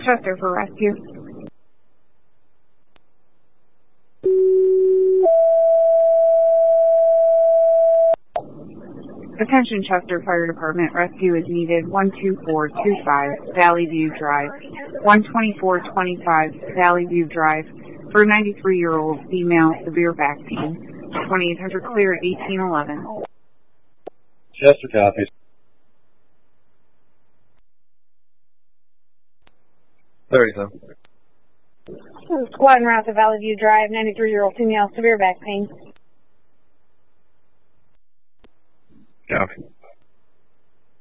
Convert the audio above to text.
Chester for rescue. Attention Chester Fire Department, rescue is needed. 12425 Valley View Drive. 12425 Valley View Drive for a 93-year-old female, severe back pain. 2800 clear at 1811. Chester copies. Squad en route to Valley View Drive, 93-year-old female, severe back pain. Copy.